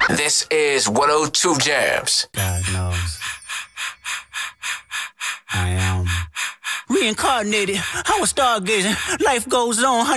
This is 102 Jams. God knows. I am reincarnated. I was stargazing. Life goes on.